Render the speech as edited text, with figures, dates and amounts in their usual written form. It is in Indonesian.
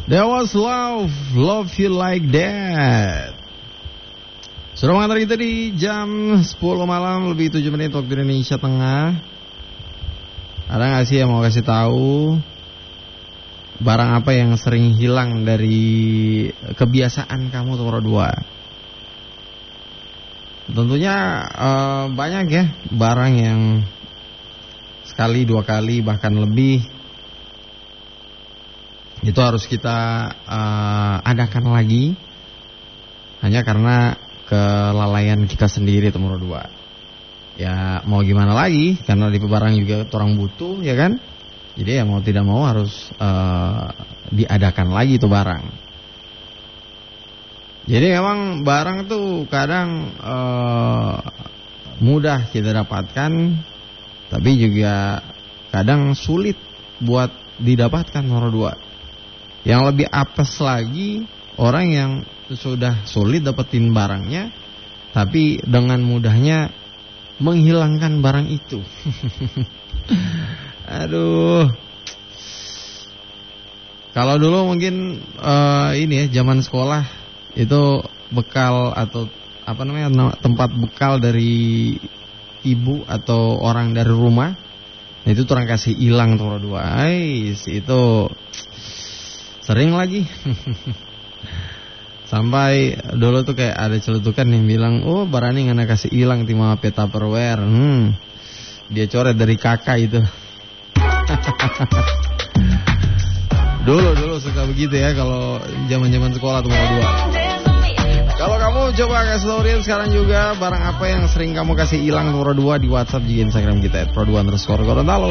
That was love, love you like that. Sudah mengantar kita di jam 10 malam lebih 7 menit waktu Indonesia Tengah. Ada gak sih yang mau kasih tahu barang apa yang sering hilang dari kebiasaan kamu nomor 2? Tentunya banyak ya barang yang sekali, 2 kali, bahkan lebih itu harus kita adakan lagi hanya karena kelalaian kita sendiri nomor 2. Ya mau gimana lagi, karena di barang juga orang butuh ya kan. Jadi ya mau tidak mau harus diadakan lagi itu barang. Jadi memang barang tuh kadang mudah kita dapatkan, tapi juga kadang sulit buat didapatkan nomor 2. Yang lebih apes lagi orang yang sudah sulit dapetin barangnya, tapi dengan mudahnya menghilangkan barang itu. Aduh. Kalau dulu mungkin ini ya zaman sekolah itu bekal atau apa namanya tempat bekal dari ibu atau orang dari rumah, itu orang kasih hilang nomor 2. Itu sering lagi. Sampai dulu tuh kayak ada celutukan yang bilang, oh barang ini ngana kasih hilang timah Tupperware. Dia coret dari kakak itu. Dulu suka begitu ya kalau zaman sekolah tuh nomor 2. Kalau kamu coba kasih tau Rian sekarang juga barang apa yang sering kamu kasih hilang nomor 2 di WhatsApp juga Instagram kita @pro2_Gorontalo.